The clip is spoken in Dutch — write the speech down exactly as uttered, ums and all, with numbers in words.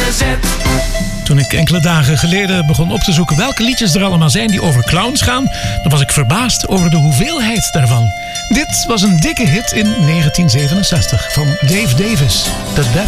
Z. Toen ik enkele dagen geleden begon op te zoeken welke liedjes er allemaal zijn die over clowns gaan, dan was ik verbaasd over de hoeveelheid daarvan. Dit was een dikke hit in negentien zevenenzestig van Dave Davis, The Devil.